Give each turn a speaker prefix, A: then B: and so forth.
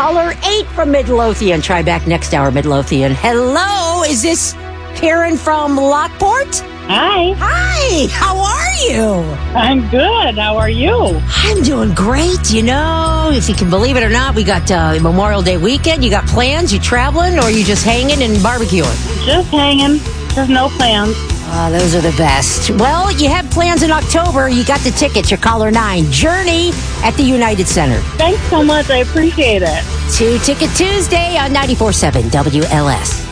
A: Caller 8 from Midlothian. Try back next hour, Midlothian. Hello, is this Karen from Lockport?
B: Hi.
A: Hi, how are you?
B: I'm good. How are you?
A: I'm doing great. You know, if you can believe it or not, we got Memorial Day weekend. You got plans? You traveling or you just hanging and barbecuing?
B: Just hanging. There's no plans.
A: Those are the best. Well, you have plans in October. You got the tickets. You're caller 9. Journey at the United Center.
B: Thanks so much. I appreciate it.
A: 2 Ticket Tuesday on 94.7 WLS.